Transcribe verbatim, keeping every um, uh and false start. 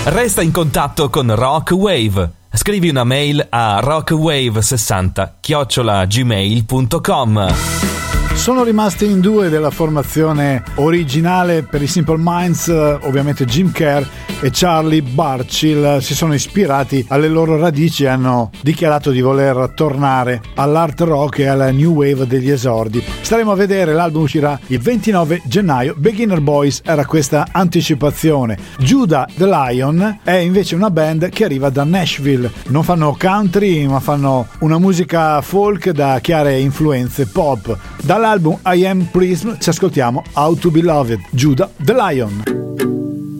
Resta in contatto con Rock Wave. Scrivi una mail a rockwave sessanta chiocciola gmail punto com. Sono rimasti in due della formazione originale per i Simple Minds, ovviamente Jim Kerr e Charlie Burchill. Si sono ispirati alle loro radici e hanno dichiarato di voler tornare all'art rock e alla new wave degli esordi. Staremo a vedere, l'album uscirà il ventinove gennaio. Beginner Boys era questa anticipazione. Judah the Lion è invece una band che arriva da Nashville. Non fanno country, ma fanno una musica folk da chiare influenze pop. Dall'album I Am Prism ci ascoltiamo How to Be Loved, Judah the Lion.